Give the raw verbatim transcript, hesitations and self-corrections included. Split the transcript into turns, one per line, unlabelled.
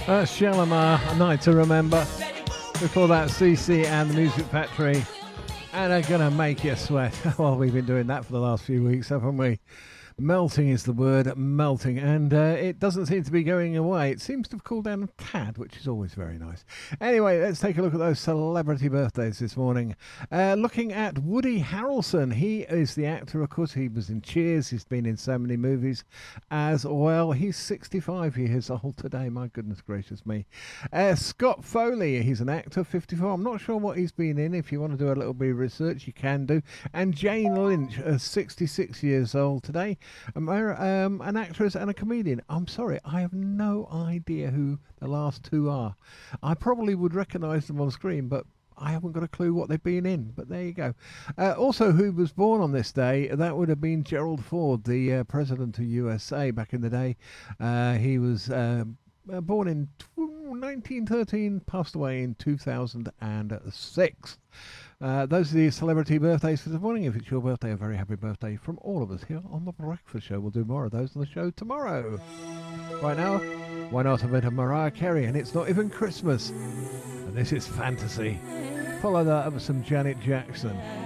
That's Shalimar, A Night to Remember. Before that, C C and the Music Factory. And I'm gonna make you sweat. Well, we've been doing that for the last few weeks, haven't we? Melting is the word, melting, and uh, it doesn't seem to be going away. It seems to have cooled down a tad, which is always very nice. Anyway, let's take a look at those celebrity birthdays this morning. Uh, looking at Woody Harrelson. He is the actor, of course. He was in Cheers. He's been in so many movies as well. He's sixty-five years old today. My goodness gracious me. Uh, Scott Foley. He's an actor, fifty-four. I'm not sure what he's been in. If you want to do a little bit of research, you can do. And Jane Lynch, uh, sixty-six years old today. Amer- um, an actress and a comedian. I'm sorry, I have no idea who the last two are. I probably would recognise them on screen, but I haven't got a clue what they've been in. But there you go. Uh, also, who was born on this day? That would have been Gerald Ford, the uh, president of U S A back in the day. Uh, he was uh, born in nineteen thirteen, passed away in two thousand six. Uh, those are the celebrity birthdays for this morning. If it's your birthday, a very happy birthday from all of us here on The Breakfast Show. We'll do more of those on the show tomorrow. Right now, why not a bit of Mariah Carey? And it's not even Christmas. And this is Fantasy. Follow that up with some Janet Jackson.